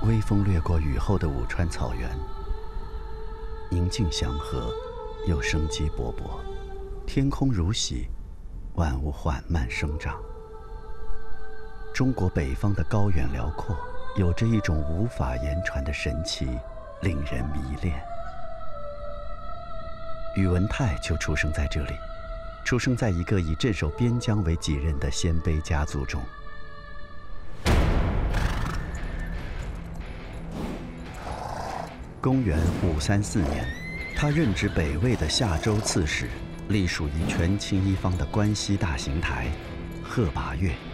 微风掠过雨后的武川草原，宁静祥和，又生机勃勃，天空如洗，万物缓慢生长。中国北方的高远辽阔，有着一种无法言传的神奇，令人迷恋。宇文泰就出生在这里，出生在一个以镇守边疆为己任的鲜卑家族中。公元534年，他任职北魏的夏州刺史，隶属于权倾一方的关西大行台——鹤拔岳。